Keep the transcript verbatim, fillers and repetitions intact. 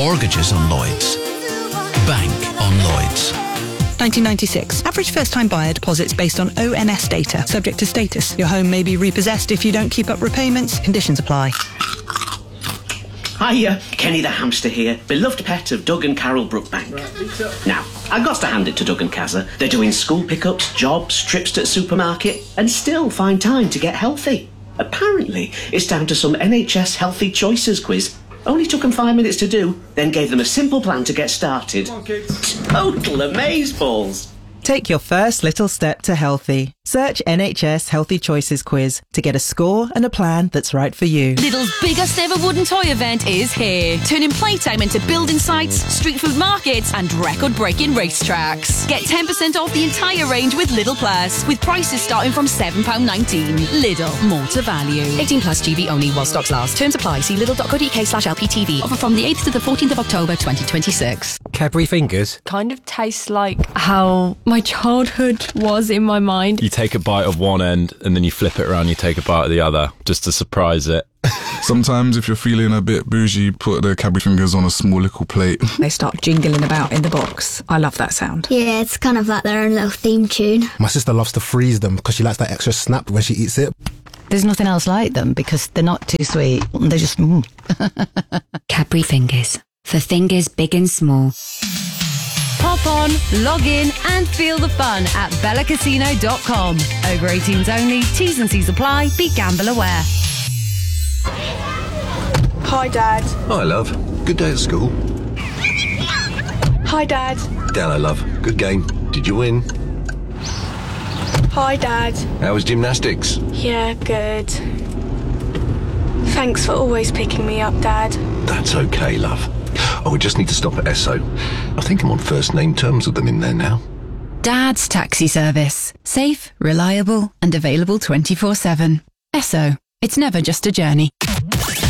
Mortgages on Lloyds. Bank on Lloyds. nineteen ninety-six. Average first-time buyer deposits based on O N S data. Subject to status. Your home may be repossessed if you don't keep up repayments. Conditions apply. Hiya, Kenny the hamster here, beloved pet of Doug and Carol Brookbank. Right, now, I've got to hand it to Doug and Kazza. They're doing school pickups, jobs, trips to the supermarket, and still find time to get healthy. Apparently, it's down to some N H S Healthy Choices quiz. Only took them five minutes to do, then gave them a simple plan to get started. Come on, kids. Total amazeballs. Take your first little step to healthy. Search N H S Healthy Choices Quiz to get a score and a plan that's right for you. Lidl's biggest ever wooden toy event is here, turning playtime into building sites, street food markets and record-breaking racetracks. Get ten percent off the entire range with Lidl Plus, with prices starting from seven pounds nineteen. Lidl, more to value. eighteen plus G B only while stocks last. Terms apply. See lidl.co.uk slash LPTV. Offer from the eighth to the fourteenth of October twenty twenty-six. Cadbury Fingers kind of tastes like how my childhood was in my mind. You take a bite of one end and then you flip it around, you take a bite of the other just to surprise it. Sometimes if you're feeling a bit bougie, put the Cadbury Fingers on a small little plate. They start jingling about in the box. I love that sound. Yeah, it's kind of like their own little theme tune. My sister loves to freeze them because she likes that extra snap when she eats it. There's nothing else like them because they're not too sweet. They're just... Mm. Cadbury Fingers. For fingers big and small. Hop on, log in and feel the fun at bella casino dot com. Over eighteens only, T's and C's apply, be gamble aware. Hi, Dad. Hi, love. Good day at school. Hi, Dad. Hello, love. Good game. Did you win? Hi, Dad. How was gymnastics? Yeah, good. Thanks for always picking me up, Dad. That's okay, love. Oh, we just need to stop at Esso. I think I'm on first name terms with them in there now. Dad's Taxi Service. Safe, reliable and available twenty-four seven. Esso. It's never just a journey.